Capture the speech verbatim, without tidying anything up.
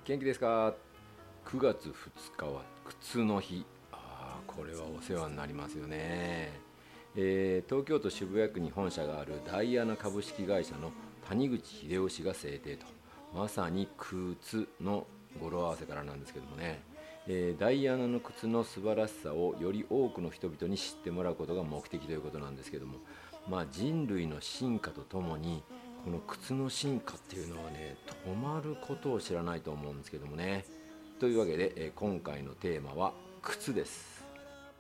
元気ですか？くがつふつかは靴の日。あーこれはお世話になりますよね。えー東京都渋谷区に本社があるダイアナ株式会社の谷口秀夫氏が制定と、まさに靴の語呂合わせからなんですけどもね、えーダイアナの靴の素晴らしさをより多くの人々に知ってもらうことが目的ということなんですけども、まあ、人類の進化とともにこの靴の進化っていうのはね、止まることを知らないと思うんですけどもね。というわけで、えー今回のテーマは靴です。